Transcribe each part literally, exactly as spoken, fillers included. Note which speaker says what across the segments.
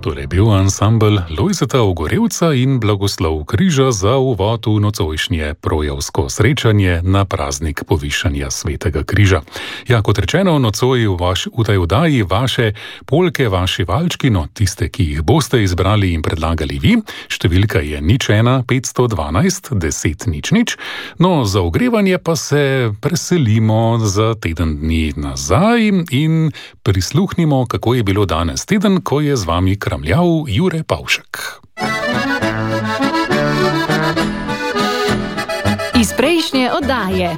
Speaker 1: Tole je bil ansambel Lojzeta Ogorevca in Blagoslov Križa za uvod v nocojšnje projevsko srečanje na praznik povišanja Svetega križa. Ja, kot rečeno, nocoj v, vaš, v tej oddaji vaše polke, vaši valčki, no tiste, ki jih boste izbrali in predlagali vi. Številka je nič ena petsto dvanajst deset nič nič. No, za ogrevanje pa se preselimo za teden dni nazaj in prisluhnimo, kako je bilo danes teden, ko je z vami kramljal Jure Pavšek.
Speaker 2: Iz prejšnje oddaje.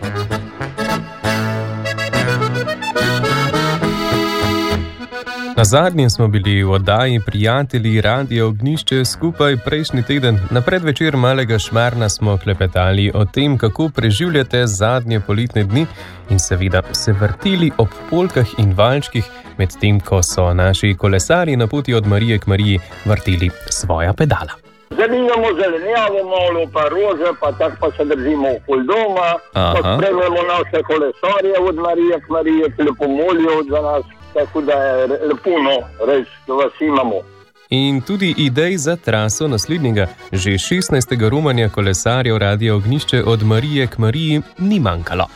Speaker 3: Nazadnje smo bili v oddaji Prijatelji Radia Ognjišče skupaj prejšnji teden. Na predvečer malega šmarna smo klepetali o tem, kako preživljate zadnje poletne dni in seveda se vrtili ob polkah in valčkih, medtem ko so naši kolesarji na poti od Marije k Mariji vrteli svoja pedala.
Speaker 4: Zanimamo zelenjavo, malo pa rože, pa tako pa se držimo okoli doma, pa spremljamo naše kolesarje od Marije k Mariji, ki lepo molijo za nas. Tako da je lepo, no, res, da vas imamo.
Speaker 3: In tudi idej za traso naslednjega, že šestnajstega romanja kolesarjev Radia Ognjišče od Marije k Mariji ni manjkalo.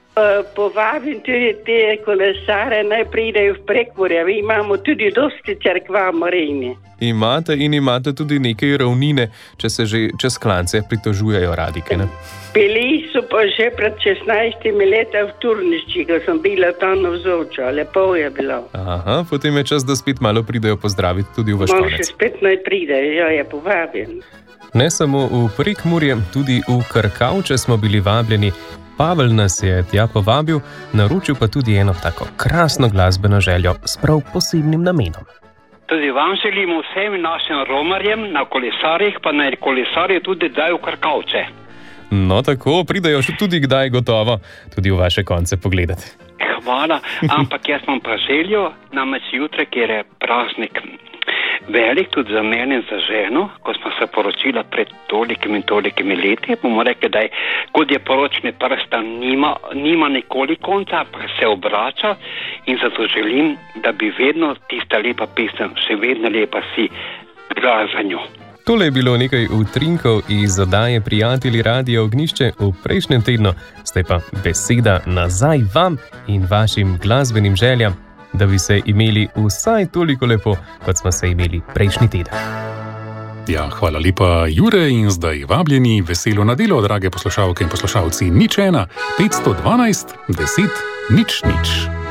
Speaker 5: Povabim tudi te kolesare, naj pridejo v Prekmurje. Mi imamo tudi dosti cerkva v Marijini.
Speaker 3: Imate in imate tudi nekaj ravnine, če se že čez klance pritožujejo radike, ne?
Speaker 5: Bili so pa že pred šestnajstimi leti v Turnišči, ko sem bila tam navzoča. Lepo je bilo.
Speaker 3: Aha, potem je čas, da spet malo pridejo pozdraviti tudi v vaš konec.
Speaker 5: Malo še spet naj pridejo, ja, je povabim.
Speaker 3: Ne samo v Prekmurje, tudi v Krkavče smo bili vabljeni. Pavel nas je tja povabil, naročil pa tudi eno tako krasno glasbeno željo s prav posebnim namenom.
Speaker 6: Tudi vam želimo vsem našim romarjem na kolesarjih, pa naj kolesarje tudi dajo Krkavče.
Speaker 3: No tako, pridajo še tudi kdaj gotovo, tudi v vaše konce pogledati.
Speaker 6: Hvala, ampak jaz imam pa željo, namreč jutra, kjer je praznik velik tudi za mene in za ženo, ko smo se poročila pred tolikimi in tolikimi leti, bomo rekli, da je, kot je poročni prstan, nima, nima nikoli konca, pa se obrača in zato želim, da bi vedno tista lepa pesem, še vedno lepa si, bila za njo.
Speaker 3: Tole je bilo nekaj utrinkov iz oddaje Prijatelji Radia Ognjišče v prejšnjem tednu, zdaj pa beseda nazaj vam in vašim glasbenim željam, da bi se imeli vsaj toliko lepo, kot smo se imeli prejšnji teden.
Speaker 1: Ja, hvala lepa, Jure, in zdaj vabljeni veselo na delo, drage poslušalke in poslušalci, nič ena petsto dvanajst deset nič nič.